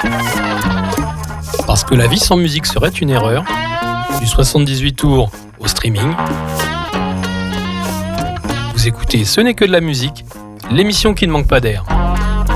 Parce que la vie sans musique serait une erreur. Du 78 tours au streaming. Vous écoutez Ce n'est que de la musique, l'émission qui ne manque pas d'air.